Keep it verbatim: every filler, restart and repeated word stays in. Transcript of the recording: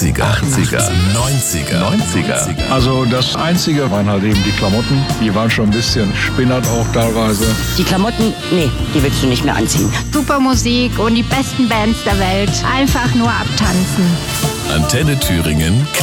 achtziger, achtziger, neunziger, neunziger. Also das Einzige waren halt eben die Klamotten. Die waren schon ein bisschen spinnert auch teilweise. Die Klamotten, nee, die willst du nicht mehr anziehen. Super Musik und die besten Bands der Welt. Einfach nur abtanzen. Antenne Thüringen.